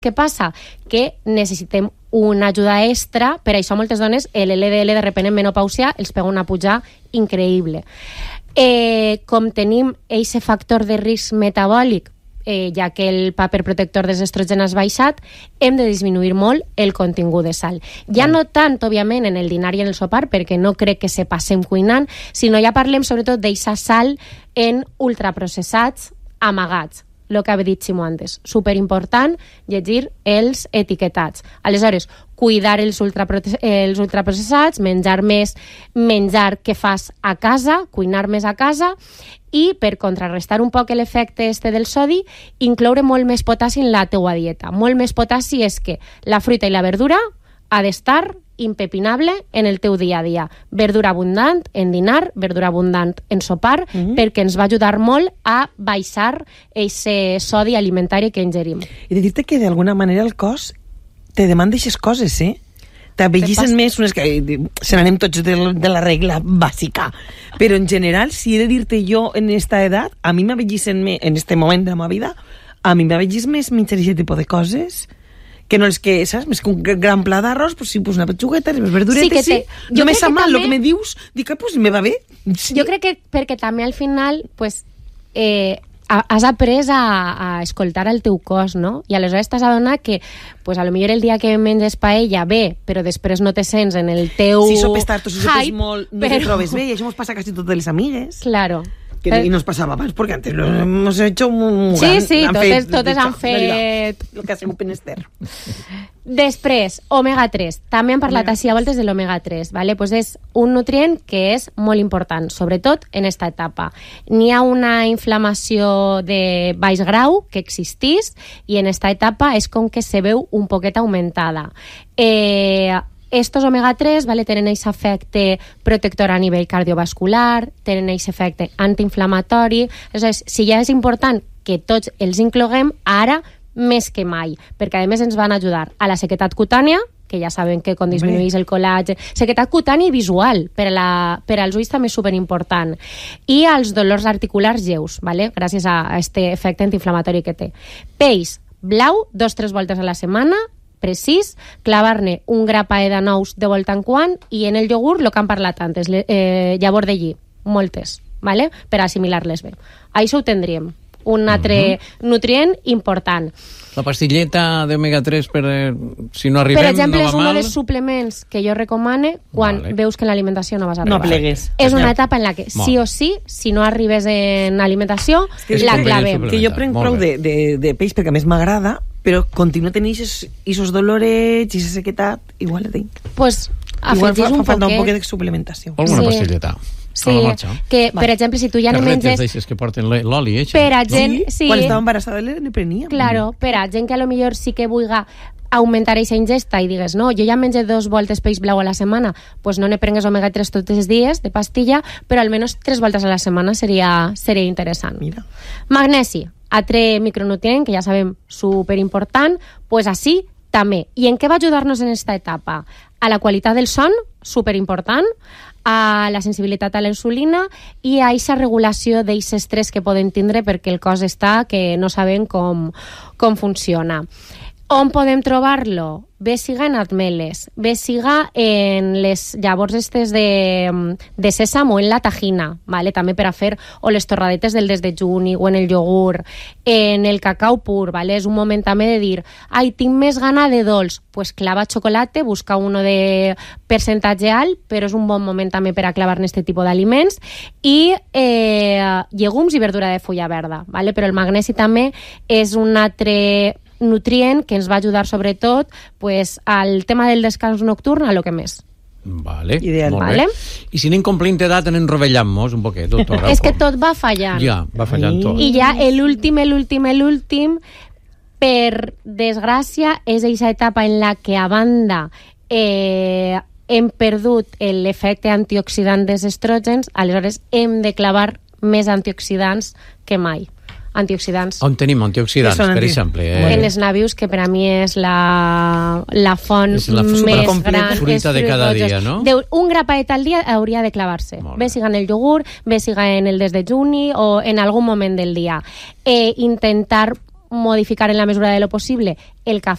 Què passa? Que necessitem una ajuda extra, per això moltes dones l'LDL de repent en menopàusia els pega una puja increïble. Com tenim aquest factor de risc metabòlic, ja que el paper protector dels estrògens ha baixat, hem de disminuir molt el contingut de sal. Ja no tant, òbviament, en el dinar i en el sopar, perquè no crec que se passem cuinant, sinó ja parlem sobretot d'eixa sal en ultraprocessats amagats. El que ha dit Ximo antes. Superimportant llegir els etiquetats. Aleshores, cuidar els ultraprocessats, menjar més menjar que fas a casa, cuinar més a casa, i per contrarrestar un poc l'efecte del sodi, incloure molt més potassi en la teua dieta. Molt més potassi és que la fruita i la verdura ha d'estar impepinable en el teu dia a dia. Verdura abundant en dinar, verdura abundant en sopar, perquè ens va ajudar molt a baixar aquest sodi alimentari que ingerim. I de dir-te que d'alguna manera el cos te demanda aquestes coses, t'avellissen més, unes que se n'anem tots de la regla bàsica, però en general, si he de dir-te jo en esta edat, a mi m'avellissen més, en este moment de la meva vida, a mi m'avellís més menjar aquest tipus de coses que no és que, saps? Més que un gran pla d'arròs, pues sí, pues una petxugueta, les verduretes, sí. Jo me sap mal, el que me dius, dic, pues me va bé. Sí. Jo crec que perquè també al final, pues, has après a escoltar el teu cos, no? I aleshores t'has adonat que, pues, a lo millor el dia que menges paella, bé, però després no te sents en el teu si sopes tard o si sopes molt, no te trobes bé, i això mos passa quasi totes les amigues. Claro. Y nos pasaba más, porque antes lo hemos hecho muy... Sí, totes han fet... El que ha sigut menester. Després, omega-3. També han parlat així a voltes de l'omega-3, ¿vale? Pues és un nutrient que és molt important, sobretot en esta etapa. N'hi ha una inflamació de baix grau que existís i en esta etapa és com que se veu un poquet augmentada. Estos omega-3, ¿vale? Tenen aquest efecte protector a nivell cardiovascular, tenen aquest efecte antiinflamatori. Aleshores, si ja és important que tots els incloguem, ara més que mai, perquè a més ens van ajudar a la sequedat cutània, que ja saben que quan disminueix el col·làgen, sequedat cutània i visual, per als ulls també és superimportant, i als dolors articulars lleus, ¿vale? Gràcies a aquest efecte antiinflamatori que té. Peix blau, 2-3 voltes a la setmana, precís, clavar-ne un grapae de nous de volta en quan, i en el iogurt, el que han parlat antes, llavor de lli, moltes, ¿vale? Per assimilar-les bé. Això ho tindríem. Un altre nutrient important. La pastilleta d'omega-3 per si no arribem, per exemple, no va és un mal. dels suplements que jo recomane quan veus que en l'alimentació no vas a arribar. No plegues. És una etapa en la que sí o sí, si no arribes en alimentació, la clavem. Que jo prenc prou de peix perquè a més m'agrada, però continua tenint aquests dolorets i aquesta sequetat, igual la tinc. Pues afegis un poquet. Un poquet de suplementació. Alguna pastilleta. Sí, que per exemple, si tu ja no menges... Carretes que porten l'oli, per a gent... Sí. Quan estava embarassada ne prenia. Claro, per a gent que a lo millor sí que vulga augmentar aquesta ingesta i digues, no, jo ja menge 2 voltes peix blau a la setmana, pues no ne prengues omega-3 tots els dies de pastilla, però almenys 3 voltes a la setmana seria interessant. Mira. Magnesi, altre micronutrient que ja sabem superimportant, pues així també. I en què va ajudar-nos en aquesta etapa? A la qualitat del son, superimportant, a la sensibilitat a la insulina i a aquesta regulació d'aquest estrès que poden tindre perquè el cos està que no sabem com funciona. On podem trobar-lo? Bé siga en ametlles, bé siga en les llavors estes de sèsam o en la tajina, ¿vale? També per a fer o les torradetes del desdejuni o en el iogurt, en el cacau pur, ¿vale? És un moment també de dir, ai, tinc més gana de dolç, pues clava xocolate, busca uno de percentatge alt, però és un bon moment també per a clavar-ne aquest tipus d'aliments, i llegums i verdura de fulla verda, ¿vale? Però el magnesi també és un altre nutrient que ens va ajudar sobretot pues, al tema del descans nocturn a lo que més. Vale, ideal. Molt Vale. bé. I si anem complint edat, anem rovellant-nos un poquet, doctora. És que tot va fallant. Ja, va fallant tot. I ja l'últim, per desgràcia, és aquesta etapa en la que a banda hem perdut l'efecte antioxidant dels estrògens, aleshores hem de clavar més antioxidants que mai. Antioxidants. On tenim antioxidants, per exemple? En els nabius, que per a mi és la font més gran. Fruita de cada dia, no? Un grapaet al dia hauria de clavar-se. Bé siga en el iogurt, bé siga en el desdejuni o en algun moment del dia. Intentar modificar en la mesura de lo possible el cafè